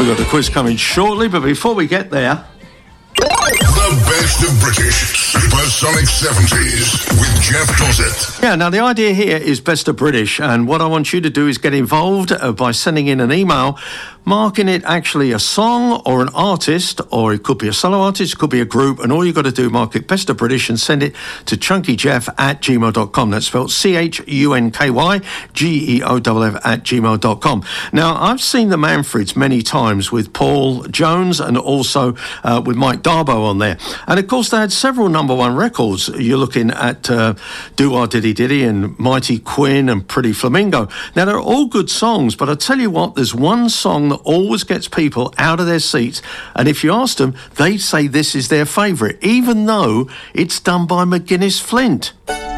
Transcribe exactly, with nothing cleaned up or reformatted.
We've got the quiz coming shortly, but before we get there... The best of British Supersonic seventies with Jeff Dossett. Yeah, now the idea here is Best of British, and what I want you to do is get involved uh, by sending in an email marking it actually a song or an artist, or it could be a solo artist, it could be a group, and all you've got to do, mark it Best of British and send it to chunkyjeff at gmail dot com. That's spelled C H U N K Y G E O F F at gmail dot com. Now, I've seen the Manfreds many times with Paul Jones and also uh, with Mike Darbo on there. And, of course, they had several number one records. You're looking at uh, Do-Wah Diddy Diddy and Mighty Quinn and Pretty Flamingo. Now, they're all good songs, but I tell you what, there's one song that always gets people out of their seats, and if you asked them, they'd say this is their favourite, even though it's done by McGuinness Flint.